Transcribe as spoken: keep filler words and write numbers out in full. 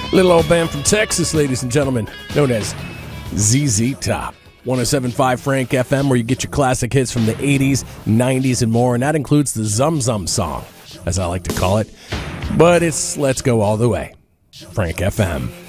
Little old band from Texas, ladies and gentlemen, known as Z Z Top. one oh seven point five Frank F M, where you get your classic hits from the eighties, nineties, and more, and that includes the Zum Zum song, as I like to call it. But it's Let's Go All the Way. Frank F M.